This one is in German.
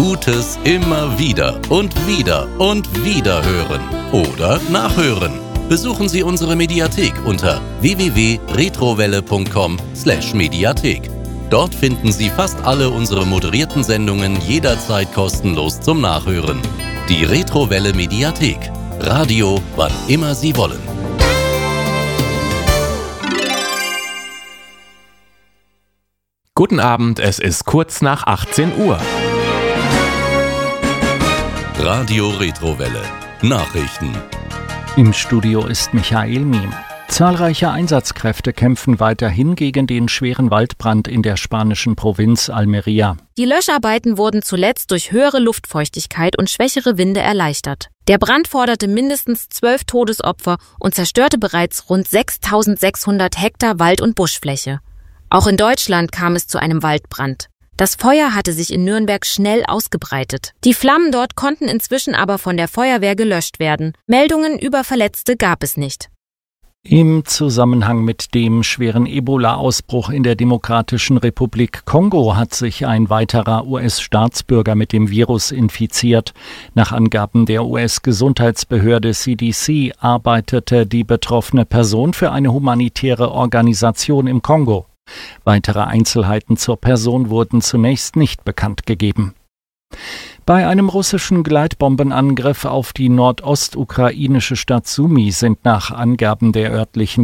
Gutes immer wieder und wieder und wieder hören oder nachhören. Besuchen Sie unsere Mediathek unter www.retrowelle.com/Mediathek. Dort finden Sie fast alle unsere moderierten Sendungen jederzeit kostenlos zum Nachhören. Die Retrowelle Mediathek. Radio, wann immer Sie wollen. Guten Abend, es ist kurz nach 18 Uhr. Radio Retrowelle. Nachrichten. Im Studio ist Michael Miem. Zahlreiche Einsatzkräfte kämpfen weiterhin gegen den schweren Waldbrand in der spanischen Provinz Almería. Die Löscharbeiten wurden zuletzt durch höhere Luftfeuchtigkeit und schwächere Winde erleichtert. Der Brand forderte mindestens 12 Todesopfer und zerstörte bereits rund 6.600 Hektar Wald- und Buschfläche. Auch in Deutschland kam es zu einem Waldbrand. Das Feuer hatte sich in Nürnberg schnell ausgebreitet. Die Flammen dort konnten inzwischen aber von der Feuerwehr gelöscht werden. Meldungen über Verletzte gab es nicht. Im Zusammenhang mit dem schweren Ebola-Ausbruch in der Demokratischen Republik Kongo hat sich ein weiterer US-Staatsbürger mit dem Virus infiziert. Nach Angaben der US-Gesundheitsbehörde CDC arbeitete die betroffene Person für eine humanitäre Organisation im Kongo. Weitere Einzelheiten zur Person wurden zunächst nicht bekannt gegeben. Bei einem russischen Gleitbombenangriff auf die nordostukrainische Stadt Sumy sind nach Angaben der örtlichen